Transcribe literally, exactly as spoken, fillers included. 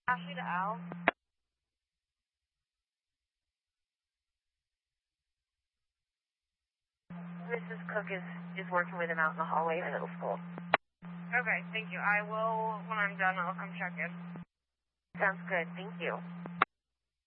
Ashley to Al. Missus Cook is, is working with him out in the hallway in middle school. Okay, thank you. I will, when I'm done, I'll come check in. Sounds good. Thank you.